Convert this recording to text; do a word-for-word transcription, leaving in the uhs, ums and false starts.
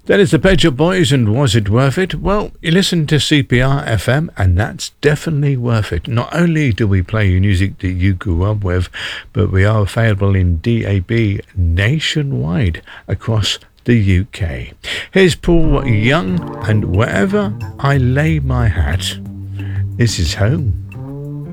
That is the Pet Shop Boys, and was it worth it? Well, you listen to C P R F M, and that's definitely worth it. Not only do we play you music that you grew up with, but we are available in D A B nationwide across the U K. Here's Paul Young, and wherever I lay my hat, this is home.